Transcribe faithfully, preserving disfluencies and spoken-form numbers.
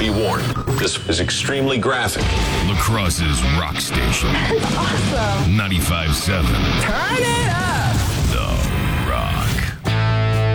Be warned, this is extremely graphic. La Crosse's rock station. That's awesome. ninety-five point seven. Turn it